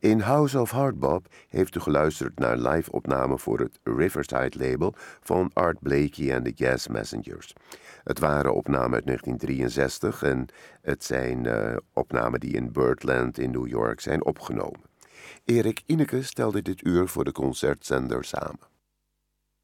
In House of Hardbop heeft u geluisterd naar live-opname voor het Riverside-label van Art Blakey en de Gas Messengers. Het waren opnamen uit 1963 en het zijn opnamen die in Birdland in New York zijn opgenomen. Erik Ineke stelde dit uur voor de concertzender samen.